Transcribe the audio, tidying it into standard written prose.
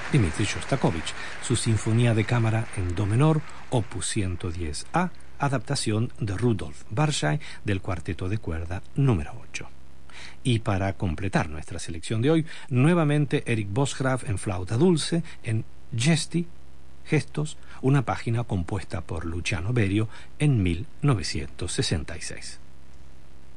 Dmitri Shostakovich, su Sinfonía de Cámara en Do menor, opus 110A, adaptación de Rudolf Barshay del cuarteto de cuerda número 8. Y para completar nuestra selección de hoy, nuevamente Eric Bosgraf en flauta dulce en Gesti, Gestos, una página compuesta por Luciano Berio en 1966.